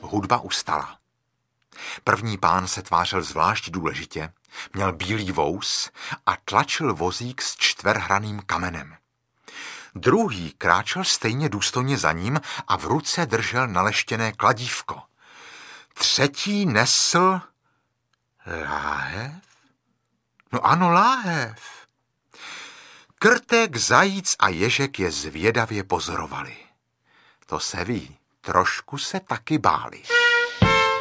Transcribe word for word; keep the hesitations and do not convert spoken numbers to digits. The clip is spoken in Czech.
hudba ustala. První pán se tvářil zvlášť důležitě, měl bílý vous a tlačil vozík s čtverhraným kamenem. Druhý kráčel stejně důstojně za ním a v ruce držel naleštěné kladívko. Třetí nesl láhev? No ano, láhev. Krtek, zajíc a ježek je zvědavě pozorovali. To se ví, trošku se taky báli.